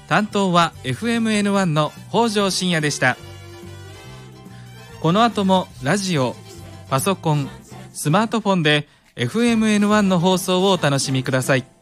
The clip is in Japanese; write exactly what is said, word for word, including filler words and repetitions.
担当は エフエムエヌワン の北条信也でした。この後もラジオ、パソコン、スマートフォンで エフエムエヌワン の放送をお楽しみください。